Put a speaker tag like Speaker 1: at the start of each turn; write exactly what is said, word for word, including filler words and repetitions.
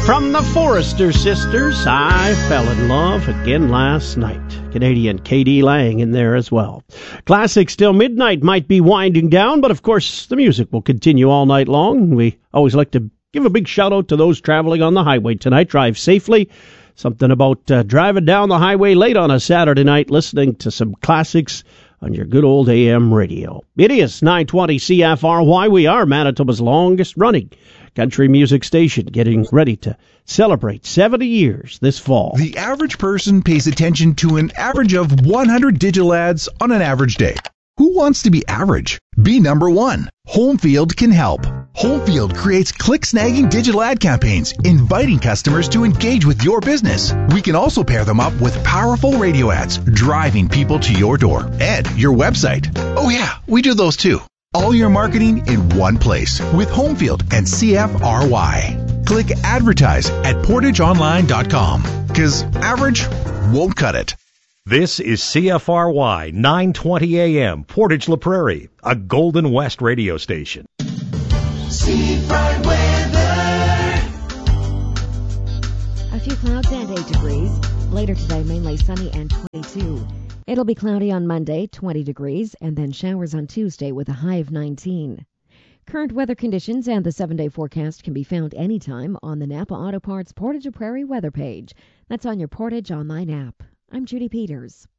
Speaker 1: From the Forrester Sisters, I Fell in Love Again Last Night. Canadian K D Lang in there as well. Classics till midnight might be winding down, but of course the music will continue all night long. We always like to give a big shout out to those traveling on the highway tonight. Drive safely. Something about uh, driving down the highway late on a Saturday night, listening to some classics on your good old A M radio. It is nine twenty C F R Y. We are Manitoba's longest running country music station, getting ready to celebrate seventy years this fall.
Speaker 2: The average person pays attention to an average of one hundred digital ads on an average day. Who wants to be average? Be number one. Homefield can help. Homefield creates click-snagging digital ad campaigns, inviting customers to engage with your business. We can also pair them up with powerful radio ads, driving people to your door and your website. Oh yeah, we do those too. All your marketing in one place with Homefield and C F R Y. Click advertise at portage online dot com, because average won't cut it.
Speaker 3: This is C F R Y nine twenty A M, Portage La Prairie, a Golden West radio station.
Speaker 4: Seafront weather.
Speaker 5: A few clouds and eight degrees. Later today, mainly sunny and twenty-two. It'll be cloudy on Monday, twenty degrees, and then showers on Tuesday with a high of nineteen. Current weather conditions and the seven-day forecast can be found anytime on the Napa Auto Parts Portage La Prairie weather page. That's on your Portage Online app. I'm Judy Peters.